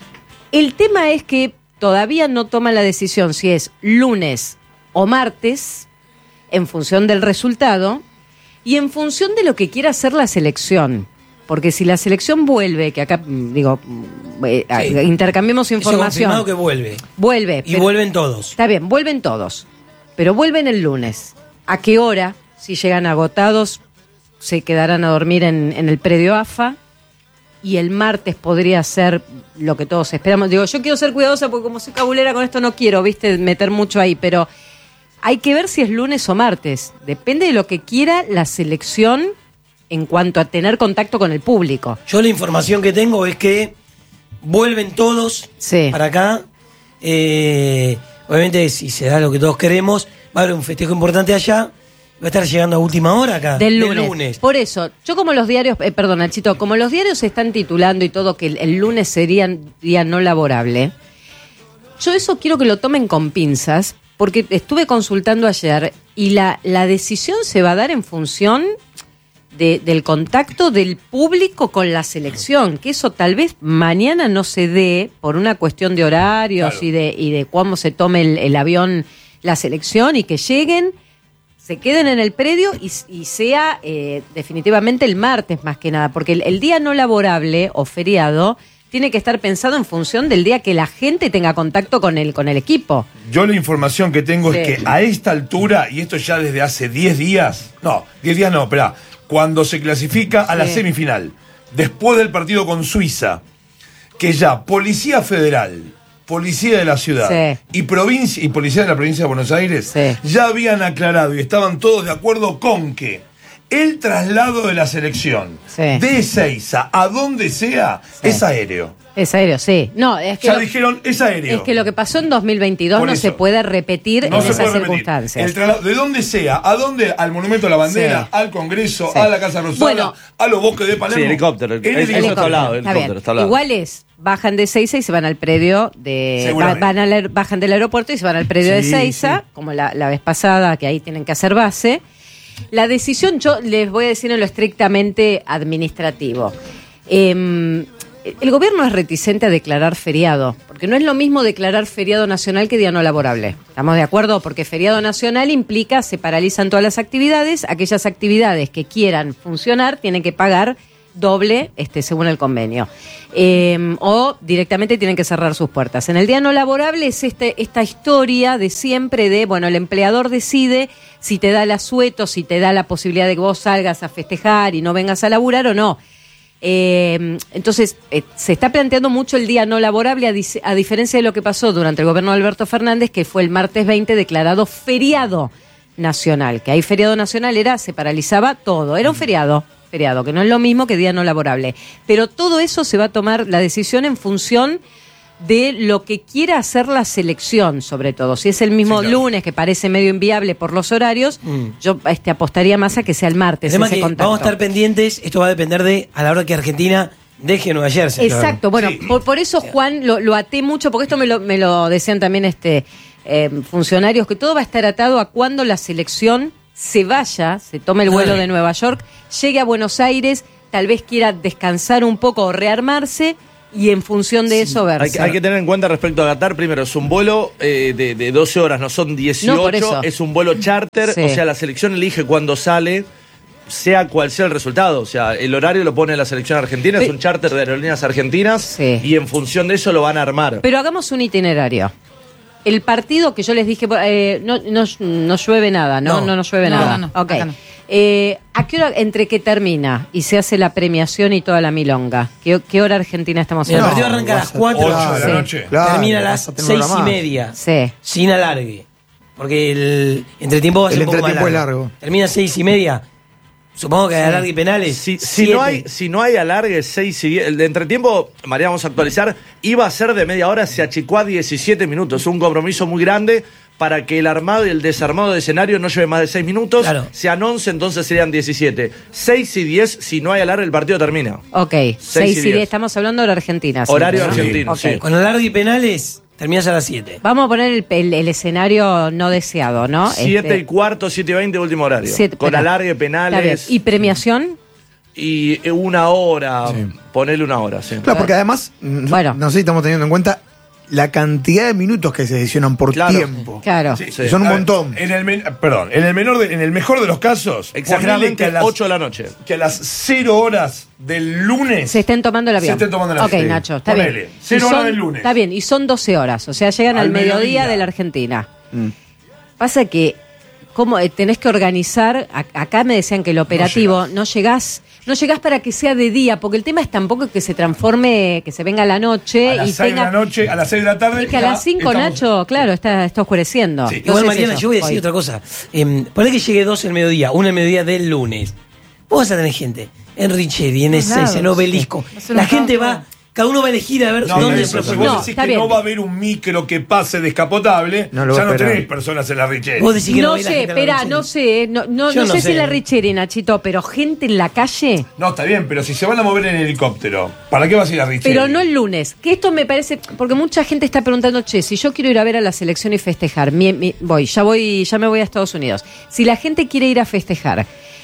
el tema es que todavía no toma la decisión si es lunes o martes, en función del resultado y en función de lo que quiera hacer la selección. Porque si la selección vuelve, que acá, mm, digo, mm, eh, Sí. intercambiemos Eso información. confirmado que vuelve. Vuelve. Y pero- vuelven todos. Está bien, vuelven todos. Pero vuelven el lunes. ¿A qué hora? Si llegan agotados, se quedarán a dormir en, en el predio A F A. Y el martes podría ser lo que todos esperamos. Digo, yo quiero ser cuidadosa porque como soy cabulera con esto no quiero, viste, meter mucho ahí. Pero hay que ver si es lunes o martes. Depende de lo que quiera la selección en cuanto a tener contacto con el público. Yo la información que tengo es que vuelven todos para acá. Eh, obviamente, si se da lo que todos queremos, va a haber un festejo importante allá. Va a estar llegando a última hora acá. Del lunes. Por eso, yo como los diarios, eh, perdón, Nachito, como los diarios se están titulando y todo que el, el lunes sería un día no laborable, yo eso quiero que lo tomen con pinzas, porque estuve consultando ayer y la, la decisión se va a dar en función de, del contacto del público con la selección, que eso tal vez mañana no se dé por una cuestión de horarios claro. y de y de cómo se tome el, el avión la selección y que lleguen, se queden en el predio y, y sea eh, definitivamente el martes más que nada, porque el, el día no laborable o feriado tiene que estar pensado en función del día que la gente tenga contacto con el, con el equipo. Yo la información que tengo sí. es que a esta altura, y esto ya desde hace diez días, no, diez días no, espera, cuando se clasifica a la sí. semifinal, después del partido con Suiza, que ya Policía Federal, Policía de la Ciudad sí. y provincia y Policía de la Provincia de Buenos Aires sí. ya habían aclarado y estaban todos de acuerdo con que el traslado de la selección sí. de Ezeiza a donde sea sí. es aéreo. Es aéreo, sí. No, es que ya lo, dijeron, es aéreo. Es que lo que pasó en dos mil veintidós Por no eso. se puede repetir no en se esas puede circunstancias. Repetir. El traslado, de donde sea, a dónde, al Monumento a la Bandera, sí. al Congreso, sí. a la Casa Rosada, bueno, a los bosques de Palermo. Sí, helicóptero. El, el, helicóptero. Eso está hablado, está helicóptero, está hablado. Igual es, bajan de Ezeiza y se van al predio de... Va, van al, bajan del aeropuerto y se van al predio sí, de Ezeiza, sí. como la, la vez pasada, que ahí tienen que hacer base. La decisión, yo les voy a decir en lo estrictamente administrativo. Eh, el gobierno es reticente a declarar feriado, porque no es lo mismo declarar feriado nacional que día no laborable. ¿Estamos de acuerdo? Porque feriado nacional implica se paralizan todas las actividades, aquellas actividades que quieran funcionar tienen que pagar doble este, según el convenio. Eh, o directamente tienen que cerrar sus puertas. En el día no laborable es este, esta historia de siempre de, bueno, el empleador decide si te da el asueto, si te da la posibilidad de que vos salgas a festejar y no vengas a laburar o no. Eh, entonces, eh, se está planteando mucho el día no laborable, a, di- a diferencia de lo que pasó durante el gobierno de Alberto Fernández, que fue el martes veinte declarado feriado nacional, que ahí feriado nacional era, se paralizaba todo, era un feriado, feriado, que no es lo mismo que día no laborable. Pero todo eso se va a tomar la decisión en función de lo que quiera hacer la selección, sobre todo. Si es el mismo sí, claro. lunes, que parece medio inviable por los horarios, mm. yo este, apostaría más a que sea el martes ese que contacto. Vamos a estar pendientes, esto va a depender de a la hora que Argentina deje Nueva Jersey. Exacto, bueno, sí. por, por eso Juan lo, lo até mucho, porque esto me lo, me lo decían también este eh, funcionarios, que todo va a estar atado a cuando la selección se vaya, se tome el vuelo de Nueva York, llegue a Buenos Aires, tal vez quiera descansar un poco o rearmarse, y en función de sí. eso verse. Hay, hay que tener en cuenta respecto a Qatar, primero, es un vuelo eh, de, de doce horas, no son dieciocho, no, es un vuelo charter, sí. o sea, la selección elige cuándo sale, sea cual sea el resultado, o sea, el horario lo pone la selección argentina, Pe- es un charter de aerolíneas argentinas, sí. y en función de eso lo van a armar. Pero hagamos un itinerario. El partido que yo les dije, eh, no, no, no llueve nada, ¿no? No, no, no llueve no, nada. No, no, okay. no. Eh, ¿A qué hora, entre que termina y se hace la premiación y toda la milonga? ¿Qué, qué hora Argentina estamos hablando? No, el partido arranca a las cuatro de la noche. Claro, termina a las seis y media. Sí. Sin alargue. Porque el entretiempo va a ser el un poco más largo. Es largo. Termina a seis y media. Supongo que hay sí. alargue y penales. Si, si, no hay, si no hay alargue, seis y diez. El de entretiempo, María, vamos a actualizar, iba a ser de media hora, se achicó a diecisiete minutos. Un compromiso muy grande para que el armado y el desarmado de escenario no lleve más de seis minutos. Claro. Sean once, entonces serían diecisiete. seis y diez, si no hay alargue, el partido termina. Ok, seis y diez. Estamos hablando de Argentina. Horario ¿no? argentino, okay. sí. Con alargue y penales, terminas a las siete. Vamos a poner el, el, el escenario no deseado, ¿no? siete este... y cuarto, siete y veinte, último horario. Siete, con pero, alargue, penales. ¿Y premiación? Y una hora, sí. Ponele una hora, sí. Claro, porque además, bueno. no sé si estamos teniendo en cuenta la cantidad de minutos que se adicionan por claro. tiempo. Claro. Sí, sí. Son un a montón. Ver, en el men, perdón, en el menor de, en el mejor de los casos, exageradamente a las ocho de la noche. Que a las cero horas del lunes se estén tomando el avión. Se estén tomando el avión. Ok, Nacho, está Ponele, bien. cero son, horas del lunes. Está bien, y son doce horas, o sea, llegan al, al mediodía, mediodía de la Argentina. Mm. Pasa que ¿cómo tenés que organizar? Acá me decían que el operativo no, no llegás, no llegás para que sea de día, porque el tema es tampoco que se transforme, que se venga a la noche a las y seis tenga... de la noche, a las seis de la tarde. Y que a las cinco, estamos... Nacho, claro, está, está oscureciendo. Sí. Igual, Mariana, yo voy a decir hoy. otra cosa. Eh, Poné que llegue dos el mediodía, una el mediodía del lunes. Vos vas a tener gente en Richeri, en Ezeiza, en Obelisco. Sí. La gente va... Cada uno va a elegir a ver no, dónde se se Si vos decís que bien. no va a haber un micro que pase descapotable, no ya no tenés personas en la Richeri. Vos decís que no, no sé, espera, no sé, no, no, no, no sé, sé si en la Richeri, Nachito, pero gente en la calle. No, está bien, pero si se van a mover en helicóptero, ¿para qué vas a ir a Richeri? Pero no el lunes, que esto me parece, porque mucha gente está preguntando, che, si yo quiero ir a ver a la selección y festejar, mi, mi, voy, ya voy, ya me voy a Estados Unidos. Si la gente quiere ir a festejar,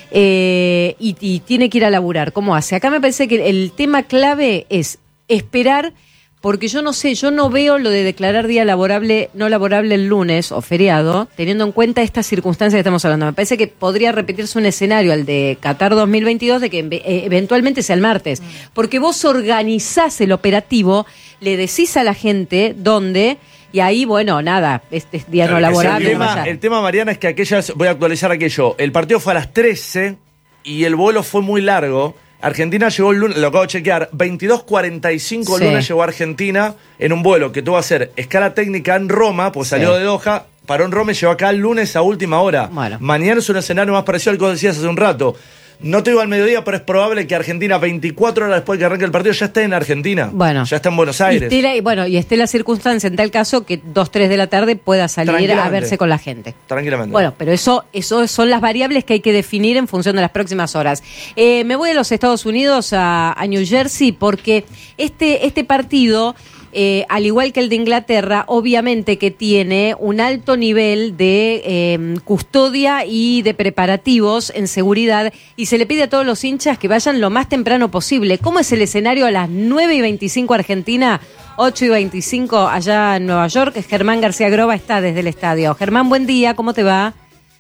eh, y, y tiene que ir a laburar. ¿Cómo hace? Acá me parece que el tema clave es esperar, porque yo no sé, yo no veo lo de declarar día laborable, no laborable el lunes o feriado, teniendo en cuenta estas circunstancias que estamos hablando. Me parece que podría repetirse un escenario, el de Qatar dos mil veintidós, de que eh, eventualmente sea el martes. Porque vos organizás el operativo, le decís a la gente dónde... Y ahí, bueno, nada, este es día no laborable. El tema, el tema, Mariana, es que aquellas, voy a actualizar aquello, el partido fue a las trece y el vuelo fue muy largo. Argentina llegó el lunes, lo acabo de chequear, veintidós cuarenta y cinco el Sí. lunes llegó a Argentina en un vuelo que tuvo que hacer escala técnica en Roma, pues Sí. salió de Doha, paró en Roma y llegó acá el lunes a última hora. Bueno. Mañana es un escenario más parecido al que vos decías hace un rato. No te digo al mediodía, pero es probable que Argentina, veinticuatro horas después de que arranque el partido, ya esté en Argentina. Bueno. Ya está en Buenos Y Aires. esté la, y bueno, y esté la circunstancia en tal caso que dos, tres de la tarde pueda salir a Tranquilamente. verse con la gente. Tranquilamente. Bueno, pero eso, eso son las variables que hay que definir en función de las próximas horas. Eh, me voy a los Estados Unidos, a, a New Jersey, porque este, este partido, eh, al igual que el de Inglaterra, obviamente que tiene un alto nivel de eh, custodia y de preparativos en seguridad, y se le pide a todos los hinchas que vayan lo más temprano posible. ¿Cómo es el escenario a las nueve y veinticinco Argentina, ocho y veinticinco allá en Nueva York? Germán García Groba está desde el estadio. Germán, buen día, ¿cómo te va?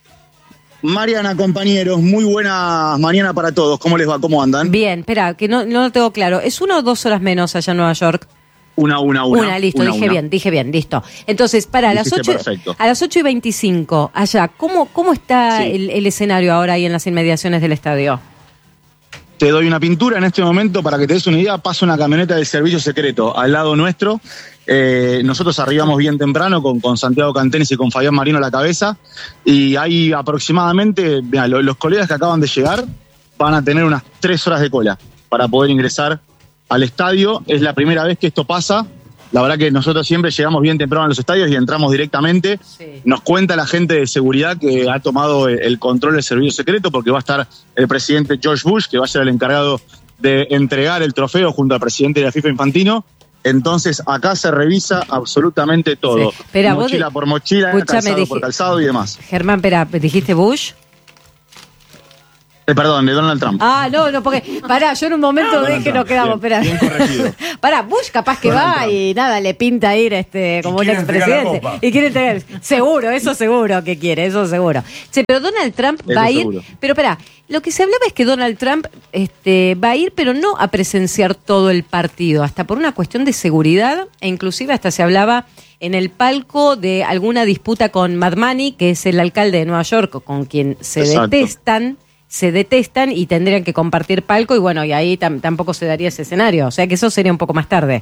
Mariana, compañeros, muy buena mañana para todos. ¿Cómo les va? ¿Cómo andan? Bien, espera, que no, no lo tengo claro. ¿Es una o dos horas menos allá en Nueva York? Una, una, una. Una, listo, una, dije una. bien, dije bien, listo. Entonces, para a las Dijiste ocho, perfecto. a las ocho y veinticinco, allá, ¿cómo, cómo está Sí. el, el escenario ahora ahí en las inmediaciones del estadio? Te doy una pintura en este momento para que te des una idea. Pasa una camioneta del servicio secreto al lado nuestro. Eh, nosotros arribamos bien temprano con, con Santiago Cantenis y con Fabián Marino a la cabeza. Y hay aproximadamente, mirá, lo- los colegas que acaban de llegar van a tener unas tres horas de cola para poder ingresar al estadio. Es la primera vez que esto pasa. La verdad que nosotros siempre llegamos bien temprano a los estadios y entramos directamente. Nos cuenta la gente de seguridad que ha tomado el, el control del servicio secreto, porque va a estar el presidente George Bush, que va a ser el encargado de entregar el trofeo junto al presidente de la FIFA Infantino. Entonces acá se revisa absolutamente todo. Sí. Espera, vos mochila de- por mochila, Escuchame, calzado dije- por calzado y demás. Germán, espera, ¿dijiste Bush? Eh, perdón, de Donald Trump. Ah, no, no, porque, pará, yo en un momento Donald dije que Trump, nos quedamos, bien, espera. bien corregido. Pará, Bush capaz que Donald va Trump. y nada, le pinta ir este como un quiere entregar la expresidente. copa. Y quiere entregar, seguro, eso seguro que quiere, eso seguro. Che, pero Donald Trump Eso va a ir, seguro. pero espera, lo que se hablaba es que Donald Trump este, va a ir, pero no a presenciar todo el partido, hasta por una cuestión de seguridad, e inclusive hasta se hablaba en el palco de alguna disputa con Mad Money, que es el alcalde de Nueva York, con quien se Exacto. detestan, se detestan y tendrían que compartir palco, y bueno, y ahí tam- tampoco se daría ese escenario, o sea que eso sería un poco más tarde.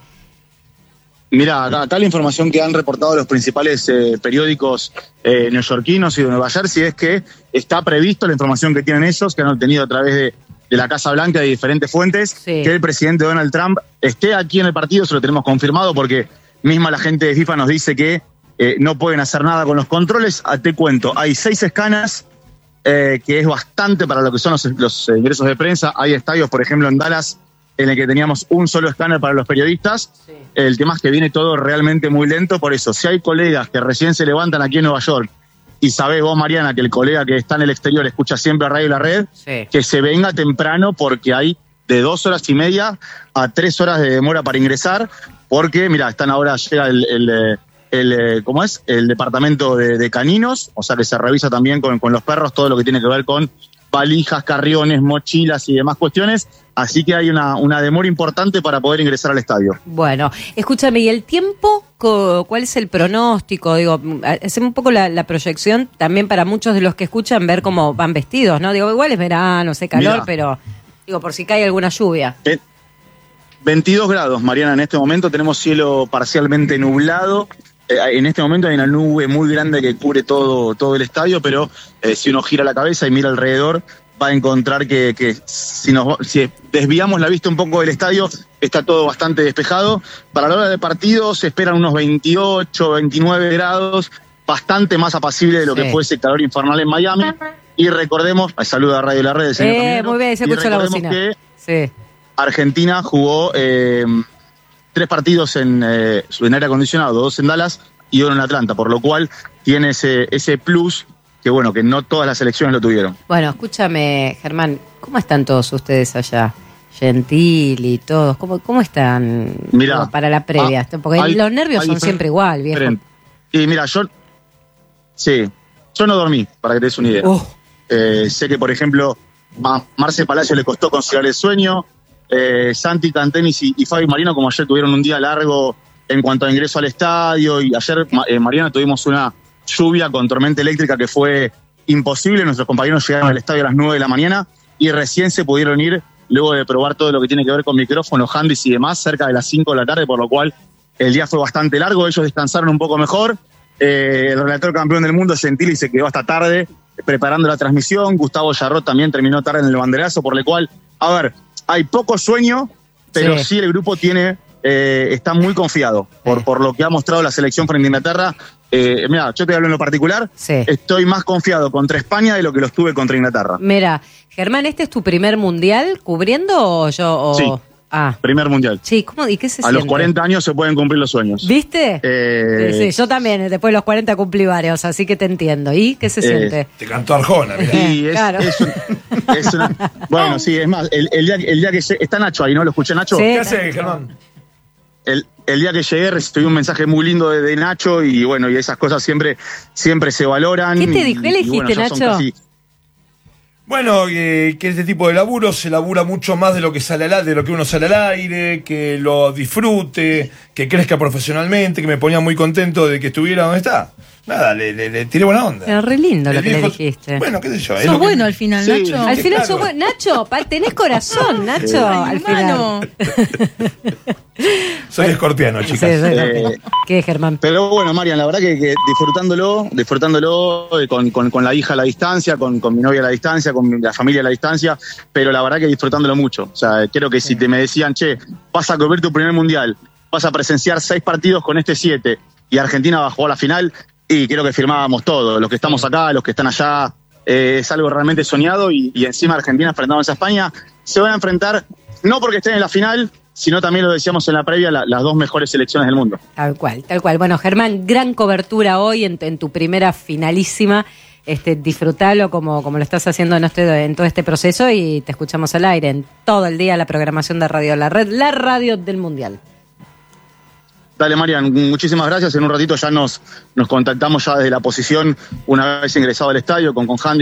Mira, acá, acá la información que han reportado los principales eh, periódicos eh, neoyorquinos y de Nueva Jersey es que está previsto, la información que tienen ellos, que han obtenido a través de, de la Casa Blanca de diferentes fuentes, Sí. que el presidente Donald Trump esté aquí en el partido. Se lo tenemos confirmado porque misma la gente de FIFA nos dice que eh, no pueden hacer nada con los controles. Ah, te cuento, hay seis escanas, eh, que es bastante para lo que son los, los eh, ingresos de prensa. Hay estadios, por ejemplo, en Dallas, en el que teníamos un solo escáner para los periodistas. El tema es que viene todo realmente muy lento, por eso, si hay colegas que recién se levantan aquí en Nueva York, y sabés vos, Mariana, que el colega que está en el exterior escucha siempre Radio La Red, Sí. que se venga temprano, porque hay de dos horas y media a tres horas de demora para ingresar, porque, mira, están ahora, llega el, el, eh, el, eh, ¿cómo es? El departamento de, de caninos, o sea que se revisa también con, con los perros todo lo que tiene que ver con valijas, carriones, mochilas y demás cuestiones, así que hay una, una demora importante para poder ingresar al estadio. Bueno, escúchame, ¿y el tiempo? Co- ¿Cuál es el pronóstico? Digo, hacemos un poco la, la proyección también para muchos de los que escuchan ver cómo van vestidos, ¿no? Digo, igual es verano, sé calor, Mirá. pero digo, por si cae alguna lluvia. Eh, veintidós grados, Mariana, en este momento tenemos cielo parcialmente nublado. Eh, en este momento hay una nube muy grande que cubre todo, todo el estadio, pero eh, si uno gira la cabeza y mira alrededor, va a encontrar que, que si, nos, si desviamos la vista un poco del estadio, está todo bastante despejado. Para la hora de partido se esperan unos veintiocho, veintinueve grados, bastante más apacible de lo Sí. que fue ese calor infernal en Miami. Y recordemos, saluda a Radio La Red, el señor Eh, Caminero, muy bien, se y escuchó la recordemos bocina. que Sí. Argentina jugó eh, tres partidos en, eh, en aire acondicionado, dos en Dallas y uno en Atlanta, por lo cual tiene ese, ese plus que, bueno, que no todas las selecciones lo tuvieron. Bueno, escúchame, Germán, ¿cómo están todos ustedes allá? Gentil y todos, ¿cómo, cómo están Mirá, como para la previa? ah, Porque hay- los nervios hay son difer- siempre igual, viejo. diferente. Y mira, yo. Sí, yo no dormí, para que te des una idea. Uh. Eh, sé que, por ejemplo, a Marce Palacio le costó conciliar el sueño. Eh, Santi Cantenis y, y Fabi Marino, como ayer tuvieron un día largo en cuanto a ingreso al estadio. Y ayer, Ma- eh, Mariana, tuvimos una lluvia con tormenta eléctrica que fue imposible. Nuestros compañeros llegaron al estadio a las nueve de la mañana y recién se pudieron ir luego de probar todo lo que tiene que ver con micrófonos, handys y demás, cerca de las cinco de la tarde, por lo cual el día fue bastante largo. Ellos descansaron un poco mejor. Eh, el relator campeón del mundo, Gentili, se quedó hasta tarde preparando la transmisión. Gustavo Yarrot también terminó tarde en el banderazo, por lo cual, a ver, hay poco sueño, pero Sí. sí, el grupo tiene eh, está muy confiado por, por lo que ha mostrado la selección frente a Inglaterra. Eh, mira, yo te hablo en lo particular, Sí. estoy más confiado contra España de lo que lo estuve contra Inglaterra. Mira, Germán, ¿este es tu primer mundial cubriendo o yo? O... Sí. Ah, Primer mundial. sí, ¿cómo? ¿Y qué se A siente? los cuarenta años se pueden cumplir los sueños. ¿Viste? Eh, Sí, sí, yo también, después de los cuarenta cumplí varios, así que te entiendo. ¿Y qué se Eh, siente? Te cantó Arjona, mirá. Sí, es, Claro. es un- es una- bueno, sí, es más, el, el día, el día que llegué, está Nacho ahí, ¿no? ¿Lo escuché, Nacho? Sí. ¿Qué hace, Germán? El, el día que llegué recibí un mensaje muy lindo de, de Nacho y bueno, y esas cosas siempre, siempre se valoran. ¿Qué te y- dijo? ¿Qué le y bueno, dijiste, ya son Nacho? casi- Bueno, eh, que este tipo de laburo se labura mucho más de lo que sale al, de lo que uno sale al aire, que lo disfrute, que crezca profesionalmente, que me ponía muy contento de que estuviera donde está. Nada, le, le, le tiré buena onda. Era re lindo lo El que le viejo- dijiste. Bueno, qué sé yo. es Sos lo que- bueno al final, Sí. Nacho. Al final claro. sos buen- Nacho, pa- tenés corazón, Nacho, Ay, al final. hermano. Soy escorpiano, Sí, chicas. sí, Eh, ¿Qué, Germán? Pero bueno, Marian, la verdad que, que disfrutándolo, disfrutándolo eh, con, con- con la hija a la distancia, con, con mi novia a la distancia, con mi- la familia a la distancia, pero la verdad que disfrutándolo mucho. O sea, creo que si te me decían, che, vas a cubrir tu primer mundial, vas a presenciar seis partidos con este siete, y Argentina va a jugar la final, y creo que firmábamos todo, los que estamos acá, los que están allá, eh, es algo realmente soñado, y, y encima Argentina enfrentándose a España, se van a enfrentar, no porque estén en la final, sino también lo decíamos en la previa, la- las dos mejores selecciones del mundo. Tal cual, tal cual. Bueno, Germán, gran cobertura hoy en, en tu primera finalísima. Este, disfrutalo como, como lo estás haciendo en, este, en todo este proceso y te escuchamos al aire en todo el día la programación de Radio La Red, la radio del Mundial. Dale, Marian, muchísimas gracias. En un ratito ya nos, nos contactamos ya desde la posición, una vez ingresado al estadio, con, con Handy.